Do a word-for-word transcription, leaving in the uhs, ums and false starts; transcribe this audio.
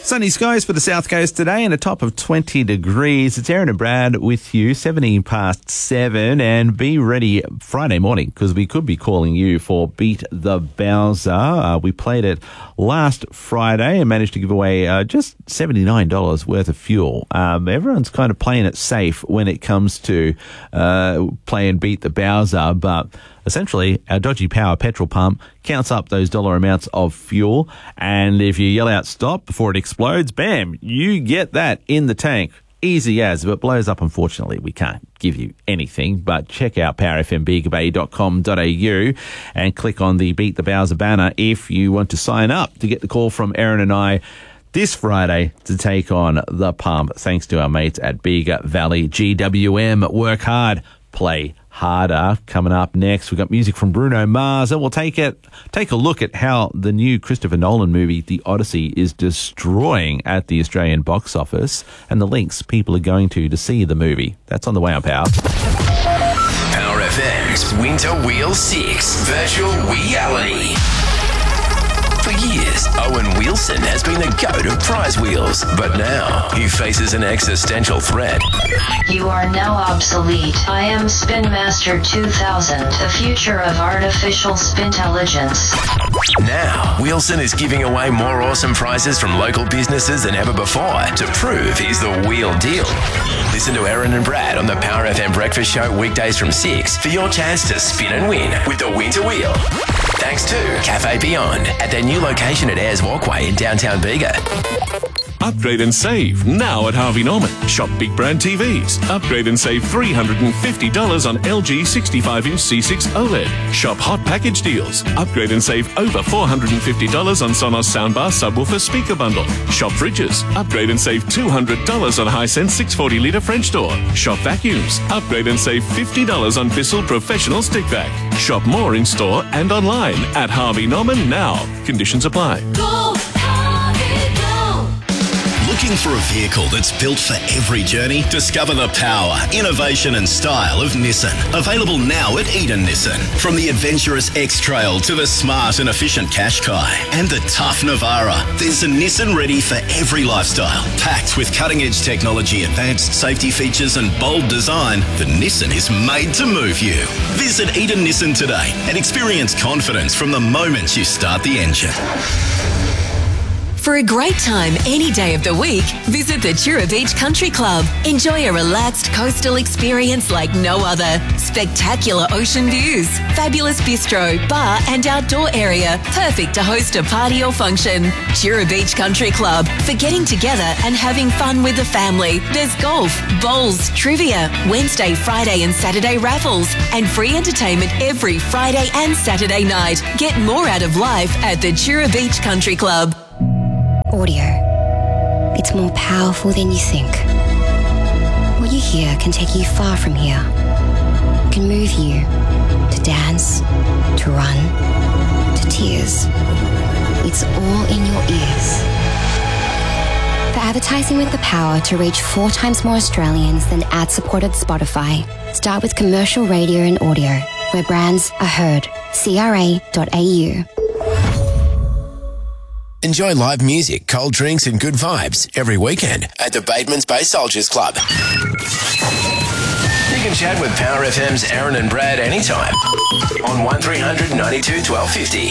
Sunny skies for the south coast today and a top of twenty degrees. It's Aaron and Brad with you, seventeen past seven, and be ready Friday morning because we could be calling you for Beat the Bowser. Uh, we played it last Friday and managed to give away uh, just seventy-nine dollars worth of fuel. Um, everyone's kind of playing it safe when it comes to uh, playing Beat the Bowser, but essentially, our Dodgy Power petrol pump counts up those dollar amounts of fuel, and if you yell out stop before it explodes, bam, you get that in the tank. Easy as. If it blows up, unfortunately, we can't give you anything, but check out power f m bega bay dot com dot a u and click on the Beat the Bowser banner if you want to sign up to get the call from Aaron and I this Friday to take on the pump, thanks to our mates at Bega Valley G W M. Work hard, play harder. Coming up next, we've got music from Bruno Mars, and we'll take it take a look at how the new Christopher Nolan movie, The Odyssey, is destroying at the Australian box office and the links people are going to to see the movie. That's on the way on Power. Power F M's Winter Wheel six Virtual Reality. For years, Owen Wilson has been the goat of prize wheels, but now he faces an existential threat. You are now obsolete. I am Spin Master two thousand, the future of artificial spintelligence. Now, Wilson is giving away more awesome prizes from local businesses than ever before to prove he's the wheel deal. Listen to Aaron and Brad on the Power F M Breakfast Show weekdays from six for your chance to spin and win with the Winter Wheel. Thanks to Cafe Beyond at their new location at Ayers Walkway in downtown Bega. Upgrade and save now at Harvey Norman. Shop big brand T Vs. Upgrade and save three hundred fifty dollars on L G sixty-five inch C six OLED. Shop hot package deals. Upgrade and save over four hundred fifty dollars on Sonos soundbar subwoofer speaker bundle. Shop fridges. Upgrade and save two hundred dollars on Hisense six hundred forty litre French door. Shop vacuums. Upgrade and save fifty dollars on Bissell Professional Stick Vac. Shop more in store and online at Harvey Norman now. Conditions apply. Go, Harvey, go! Looking for a vehicle that's built for every journey? Discover the power, innovation and style of Nissan. Available now at Eden Nissan. From the adventurous X-Trail to the smart and efficient Qashqai and the tough Navara, there's a Nissan ready for every lifestyle. Packed with cutting-edge technology, advanced safety features and bold design, the Nissan is made to move you. Visit Eden Nissan today and experience confidence from the moment you start the engine. For a great time any day of the week, visit the Chura Beach Country Club. Enjoy a relaxed coastal experience like no other. Spectacular ocean views, fabulous bistro, bar and outdoor area, perfect to host a party or function. Chura Beach Country Club, for getting together and having fun with the family. There's golf, bowls, trivia, Wednesday, Friday and Saturday raffles, and free entertainment every Friday and Saturday night. Get more out of life at the Chura Beach Country Club. Audio. It's more powerful than you think. What you hear can take you far from here. It can move you to dance, to run, to tears. It's all in your ears. For advertising with the power to reach four times more Australians than ad-supported Spotify, start with commercial radio and audio, where brands are heard. C R A dot A U. Enjoy live music, cold drinks and good vibes every weekend at the Bateman's Bay Soldiers Club. You can chat with Power F M's Aaron and Brad anytime on one three hundred ninety-two twelve fifty.